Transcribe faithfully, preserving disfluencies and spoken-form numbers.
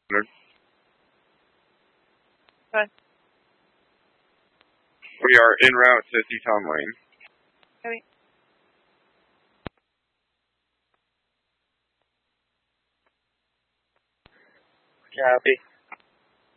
What? We are en route to Teton Lane. Okay. Copy.